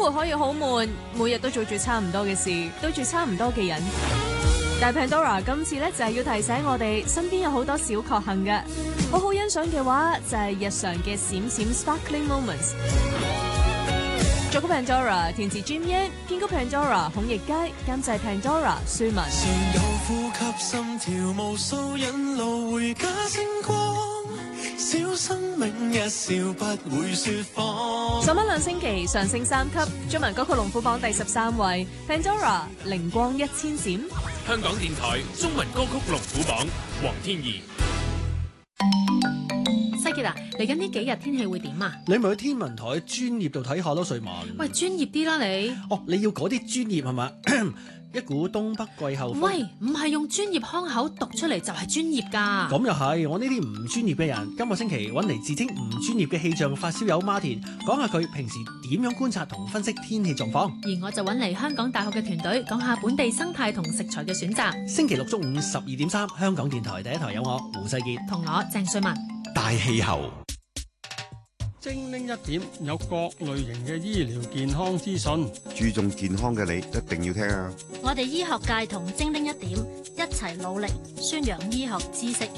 活可以好悶，每日都做住差唔多嘅事，對住差唔多嘅人。但 Pandora 今次咧就係要提醒我哋，身邊有好多小確幸嘅，好好欣賞嘅話就係日常嘅閃閃 sparkling moments。作曲 Pandora， 填詞 Jim Yang， 編曲 Pandora， 孔奕佳，監製 Pandora， 舒文。 常有呼吸心跳，無數引路回家星光，小生命一笑不會説謊。 上兩星期上升3級，中文歌曲龍虎榜第13位 Pandora 靈光1000閃。 香港電台中文歌曲龍虎榜，黃天怡。 西傑啊，嚟緊呢幾日天氣會點啊？ 你咪去天文台專業度睇下咯，瑞文。 喂，專業啲啦你。 哦，你要嗰啲專業係嘛？一股東北季候風。 喂，唔係用專業腔口讀出嚟就係專業㗎。 咁又係，我呢啲唔專業嘅人，今個星期揾嚟自稱唔專業嘅氣象發燒友馬田，講下佢平時點樣觀察同分析天氣狀況。 而我就揾嚟香港大學嘅團隊，講下本地生態同食材嘅選擇。 星期六中午12.3，香港電台第一台有我胡世傑同我鄭瑞文。 大氣候。 精靈一點有各類型嘅醫療健康資訊， 注重健康嘅你一定要聽啊！ 我哋醫學界同精靈一點一齊努力宣揚醫學知識。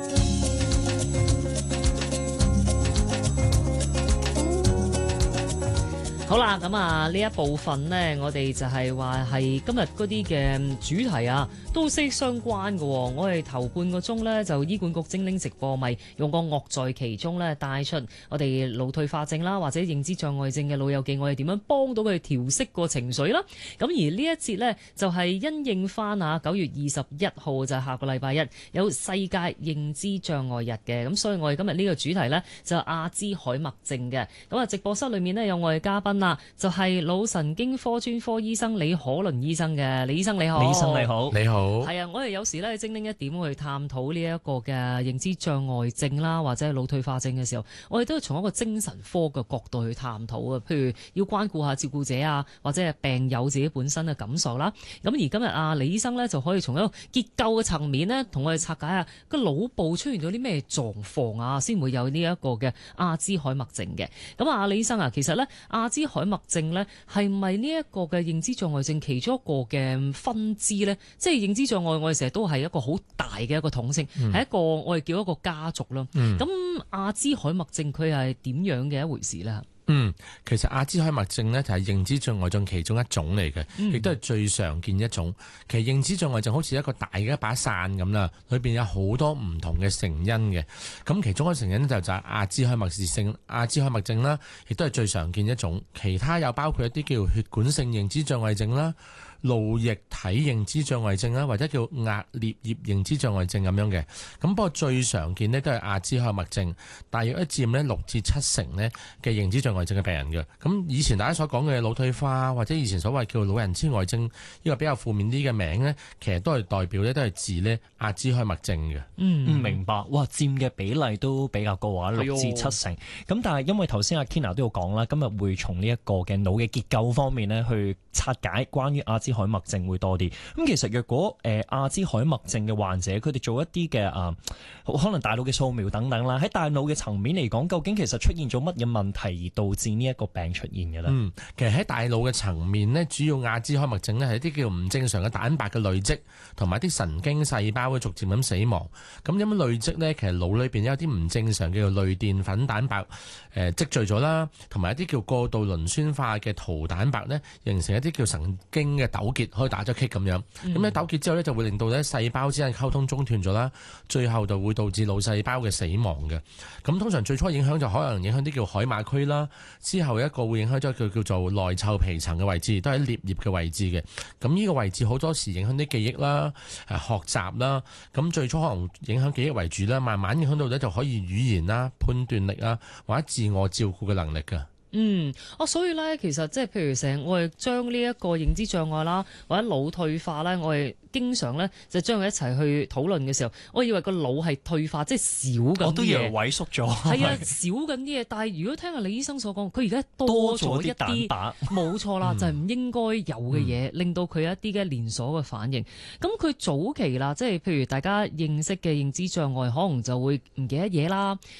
好啦，咁啊呢一部分呢，我哋就係話係今日嗰啲嘅主題啊，都息息相關嘅。我哋頭半個鐘呢，就醫管局精靈直播咪用個樂在其中呢，帶出我哋腦退化症啦，或者認知障礙症嘅老友記，我哋點樣幫到佢調適個情緒啦。咁而呢一節呢，就係因應翻啊9月21號就係下個禮拜一有世界認知障礙日嘅，咁所以我哋今日呢個主題呢，就係阿茲海默症嘅。咁啊直播室裏面呢，有我哋嘉賓就係腦神經科專科醫生李可倫醫生嘅。李醫生你好。 李醫生你好。 你好。 係啊，我哋有時咧精靈一點去探討呢一個嘅認知障礙症啦，或者係腦退化症嘅時候，我哋都係從一個精神科嘅角度去探討啊。譬如要關顧下照顧者啊，或者係病友自己本身嘅感受啦。咁而今日李醫生咧就可以從一個結構嘅層面咧，同我哋拆解下個腦部出現咗啲咩狀況啊，先會有呢一個嘅阿茲海默症嘅。咁李醫生啊，其實咧阿茲海默症咧係咪呢一個嘅認知障礙症其中一個嘅分支咧？即係認知障礙，我哋成日都係一個好大嘅一個統稱，係一個我哋叫一個家族啦。咁阿茲海默症佢係點樣嘅一回事咧？ 其實阿茲海默症呢，就係認知障礙症其中一種嚟嘅，亦都係最常見一種。其實認知障礙症好似一個大嘅一把傘咁啦，裏邊有好多唔同嘅成因嘅。咁其中一個成因就係阿茲海默性阿茲海默症啦，亦都係最常見一種。其他有包括一啲叫血管性認知障礙症啦、腦液體認知障礙症啦，或者叫額顳葉認知障礙症咁樣嘅。咁不過最常見呢都係阿茲海默症，大約佔呢6至7成呢嘅認知障礙症嘅病人嘅。咁以前大家所講嘅腦退化，或者以前所謂叫老人痴呆症，呢個比較負面啲嘅名呢，其實都係代表呢都係治呢阿茲海默症嘅。 明白。哇，佔嘅比例都比較高啊，6至7成。咁但係因為頭先阿 Kina 都有講啦，今日會從呢一個嘅腦嘅結構方面呢去拆解關於阿茲海默症會多啲。咁其實若果阿茲海默症嘅患者，佢哋做一啲嘅可能大腦嘅掃描等等啦，喺大腦嘅層面嚟講，究竟其實出現咗乜嘢問題而導致呢一個病出現嘅咧？ 其實喺大腦嘅層面呢，主要阿茲海默症呢係一啲叫唔正常嘅蛋白嘅累積，同埋啲神經細胞會逐漸咁死亡。咁因為累積呢，其實腦裏邊有啲唔正常叫做類澱粉蛋白積聚咗啦，同埋一啲叫過度磷酸化嘅圖蛋白呢，形成一啲叫神經嘅糾結，可以打咗棘咁樣。咁喺糾結之後呢，就會令到咧細胞之間溝通中斷咗啦，最後就會導致腦細胞嘅死亡嘅。咁通常最初影響就可能影響啲叫海馬區啦，之後一個會影響咗叫做內嗅皮層嘅位置，都喺顳葉嘅位置嘅。咁呢個位置好多時影響啲記憶啦、學習啦。咁最初可能影響記憶為主啦，慢慢影響到咧就可以語言啦、判斷力啊，或者自我照顧嘅能力㗎。 所以咧，其實即係譬如成我哋將呢一個認知障礙啦，或者腦退化咧，我哋經常咧就將佢一齊去討論嘅時候，我以為個腦係退化，即係少緊啲嘢。 我都以為萎縮咗。 係啊，少緊啲嘢。但係如果聽阿李醫生所講，佢而家多咗一啲蛋白，冇錯啦，就係唔應該有嘅嘢，令到佢一啲嘅連鎖嘅反應。咁佢早期啦，即係譬如大家認識嘅認知障礙，可能就會唔記得嘢啦，